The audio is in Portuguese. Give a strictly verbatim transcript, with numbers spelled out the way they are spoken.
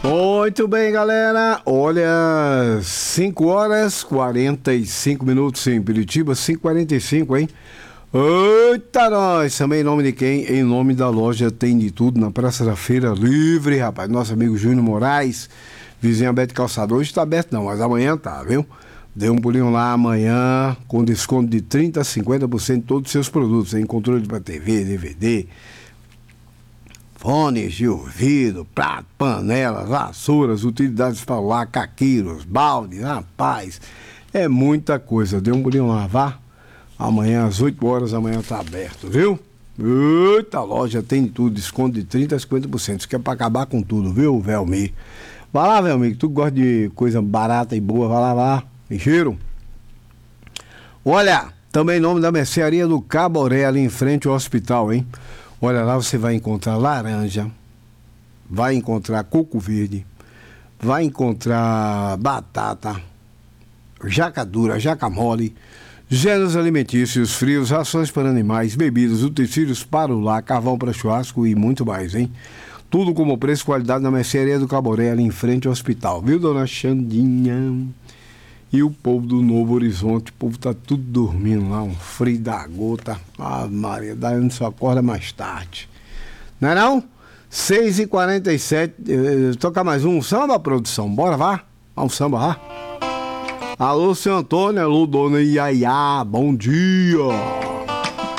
Muito bem, galera. Olha, cinco horas e quarenta e cinco minutos em Piritiba, cinco e quarenta e cinco, hein? Eita, nós! Também em nome de quem? Em nome da loja Tem de Tudo, na Praça da Feira Livre, rapaz. Nosso amigo Júnior Moraes, vizinho aberto de calçador. Hoje tá aberto não, mas amanhã tá, viu? Dê um pulinho lá amanhã, com desconto de trinta a cinquenta por cento em todos os seus produtos, em controle para T V, D V D, fones de ouvido, prato, panelas, vassouras, utilidades para lá, caqueiros, balde, rapaz, é muita coisa. Dê um pulinho lá, vá. Amanhã às oito horas, amanhã tá aberto, viu? Eita, loja Tem de Tudo, desconto de trinta a cinquenta por cento. Isso que é para acabar com tudo, viu, Velmi? Vai lá, Velmi, que tu gosta de coisa barata e boa, vai lá, vai lá. Encheram? Olha, também em nome da mercearia do Caboré, ali em frente ao hospital, hein? Olha, lá você vai encontrar laranja, vai encontrar coco verde, vai encontrar batata, jaca dura, jaca mole, gêneros alimentícios, frios, rações para animais, bebidas, utensílios para o lar, carvão para churrasco e muito mais, hein? Tudo como preço e qualidade na mercearia do Caboré, ali em frente ao hospital, viu, dona Xandinha? E o povo do Novo Horizonte, o povo tá tudo dormindo lá, um frio da gota. Ah, Maria, daí só acorda mais tarde. Não é não? seis e quarenta e sete, eh, toca mais um samba, produção. Bora, vá? Vá um samba, vá. Alô, seu Antônio, alô, dona Iaiá, bom dia.